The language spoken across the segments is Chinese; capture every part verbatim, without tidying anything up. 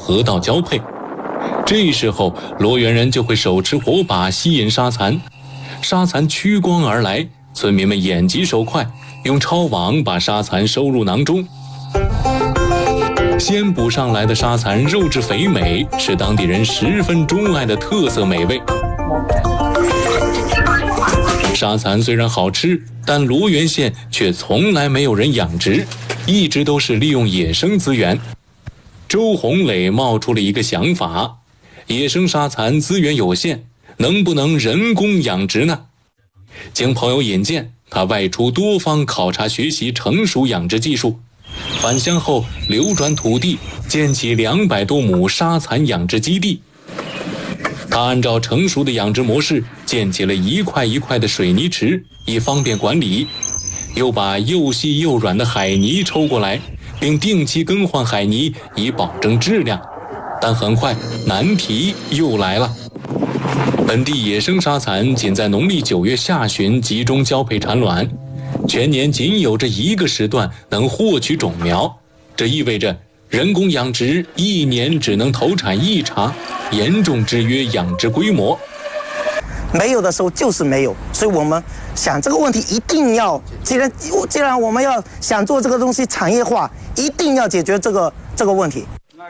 河道交配。这时候罗源人就会手持火把吸引沙蚕，沙蚕趋光而来，村民们眼疾手快，用抄网把沙蚕收入囊中。先捕上来的沙蚕肉质肥美，是当地人十分钟爱的特色美味。沙蚕虽然好吃，但罗源县却从来没有人养殖，一直都是利用野生资源。周洪磊冒出了一个想法，野生沙蚕资源有限，能不能人工养殖呢？经朋友引荐，他外出多方考察学习成熟养殖技术，返乡后流转土地，建起两百多亩沙蚕养殖基地。他按照成熟的养殖模式建起了一块一块的水泥池，以方便管理，又把又细又软的海泥抽过来，并定期更换海泥以保证质量。但很快难题又来了，本地野生沙蚕仅在农历九月下旬集中交配产卵，全年仅有这一个时段能获取种苗，这意味着人工养殖一年只能投产一茬，严重制约养殖规模。 没有的时候就是没有，所以我们想这个问题一定要，既然既然我们要想做这个东西产业化，一定要解决这个这个问题。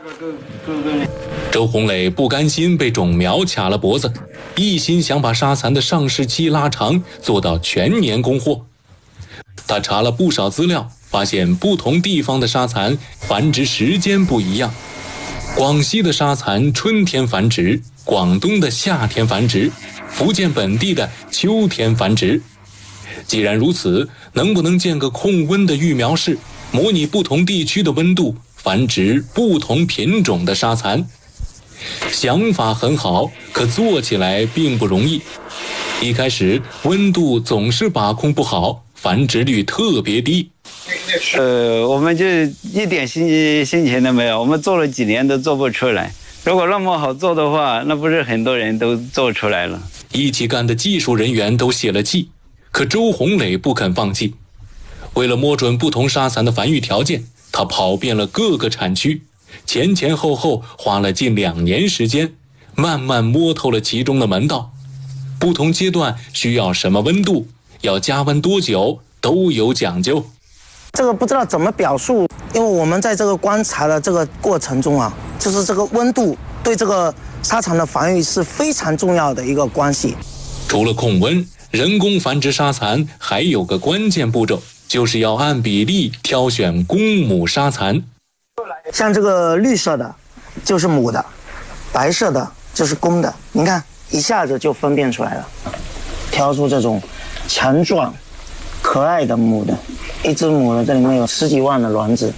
周洪磊不甘心被种苗卡了脖子，一心想把沙蚕的上市期拉长，做到全年供货。他查了不少资料，发现不同地方的沙蚕繁殖时间不一样，广西的沙蚕春天繁殖，广东的夏天繁殖，福建本地的秋天繁殖。既然如此，能不能建个控温的育苗室，模拟不同地区的温度，繁殖不同品种的沙蚕？想法很好，可做起来并不容易。一开始温度总是把控不好，繁殖率特别低。 呃，我们就一点心心情都没有，我们做了几年都做不出来。如果那么好做的话，那不是很多人都做出来了。 一起干的技术人员都泄了气，可周洪磊不肯放弃。为了摸准不同沙蚕的繁育条件，他跑遍了各个产区，前前后后花了近两年时间，慢慢摸透了其中的门道。不同阶段需要什么温度，要加温多久，都有讲究。 这个不知道怎么表述，因为我们在这个观察的这个过程中啊，就是这个温度对这个沙蚕的繁育是非常重要的一个关系。 除了控温，人工繁殖沙蚕还有个关键步骤，就是要按比例挑选公母沙蚕。 像这个绿色的就是母的，白色的就是公的，你看一下子就分辨出来了，挑出这种强壮可爱的母的，一只母的这里面有十几万的卵子。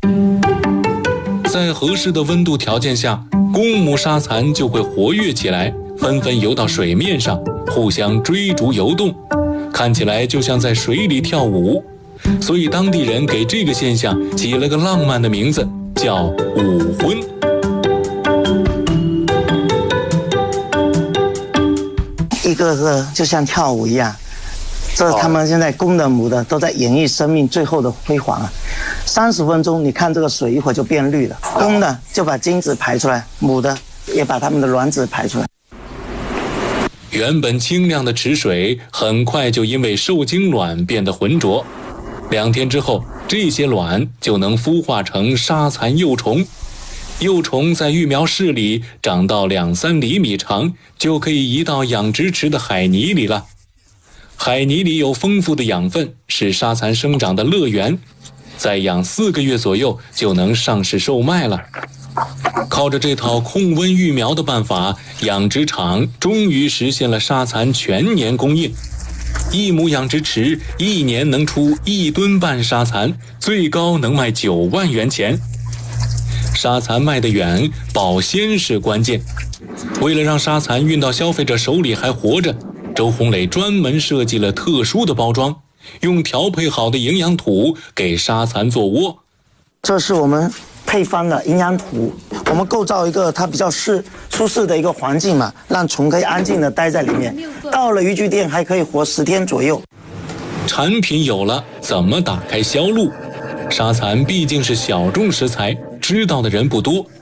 在合适的温度条件下，公母沙蚕就会活跃起来，纷纷游到水面上，互相追逐游动，看起来就像在水里跳舞。所以当地人给这个现象起了个浪漫的名字，叫舞婚。 一个个就像跳舞一样，这他们现在公的母的都在演绎生命最后的辉煌啊！三十分钟，你看这个水一会儿就变绿了，公的就把精子排出来，母的也把它们的卵子排出来。 原本清亮的池水很快就因为受精卵变得浑浊，两天之后，这些卵就能孵化成沙蚕幼虫。幼虫在育苗室里长到两三厘米长，就可以移到养殖池的海泥里了。海泥里有丰富的养分，是沙蚕生长的乐园。再养四个月左右就能上市售卖了。靠着这套控温育苗的办法，养殖场终于实现了沙蚕全年供应。一亩养殖池一年能出一吨半沙蚕，最高能卖九万元钱。沙蚕卖得远，保鲜是关键。为了让沙蚕运到消费者手里还活着，周洪磊专门设计了特殊的包装，用调配好的营养土给沙蚕做窝。 这是我们配方的营养土，我们构造一个它比较适舒适的一个环境嘛，让虫可以安静的待在里面。到了渔具店还可以活十天左右。 产品有了，怎么打开销路？沙蚕毕竟是小众食材，知道的人不多，